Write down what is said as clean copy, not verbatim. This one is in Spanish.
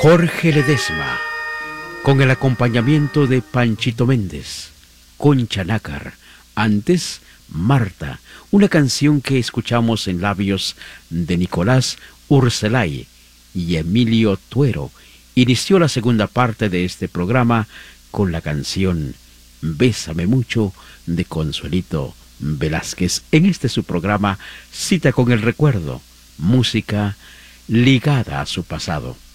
Jorge Ledesma, con el acompañamiento de Panchito Méndez, Concha Nácar, antes Marta, una canción que escuchamos en labios de Nicolás Urselay y Emilio Tuero. Inició la segunda parte de este programa con la canción Bésame Mucho de Consuelito Velázquez. En este su programa Cita con el Recuerdo, música ligada a su pasado.